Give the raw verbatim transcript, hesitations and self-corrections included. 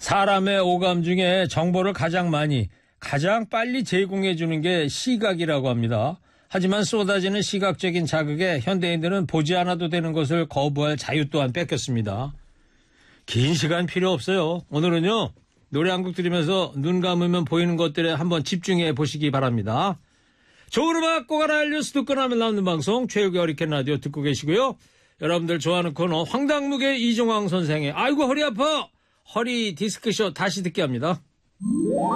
사람의 오감 중에 정보를 가장 많이, 가장 빨리 제공해 주는 게 시각이라고 합니다. 하지만 쏟아지는 시각적인 자극에 현대인들은 보지 않아도 되는 것을 거부할 자유 또한 뺏겼습니다. 긴 시간 필요 없어요. 오늘은요, 노래 한 곡 들으면서 눈 감으면 보이는 것들에 한번 집중해 보시기 바랍니다. 좋은 음악 꼭 하나 알려서 듣고 나면 나오는 방송 최일구의 허리케인 라디오 듣고 계시고요. 여러분들 좋아하는 코너 황당무계 이종황 선생의 아이고 허리 아파 허리 디스크쇼 다시 듣게 합니다.